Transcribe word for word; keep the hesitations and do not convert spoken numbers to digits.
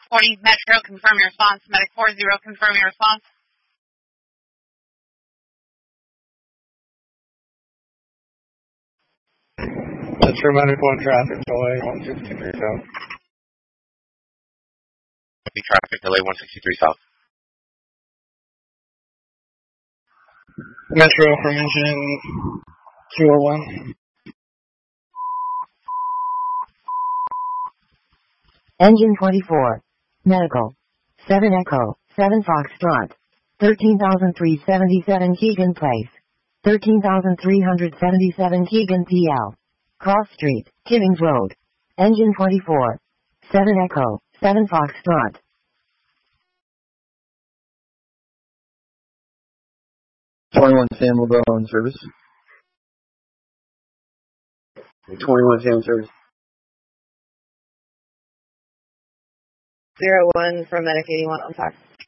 forty Metro, confirm your response. Medic four zero, confirm your response. Metro Medic one, traffic delay one sixty-three south. Traffic delay one sixty-three south. Metro from engine two oh one. Engine twenty-four. Medical. seven Echo, seven Foxtrot. thirteen thousand three hundred seventy-seven Keegan Place. thirteen thousand three hundred seventy-seven Keegan P L. Cross Street, Kiddings Road. Engine twenty-four. seven Echo, seven Foxtrot. twenty-one Sam LeBeau on service. twenty-one Sam service. Zero one from Medic eighty-one on time.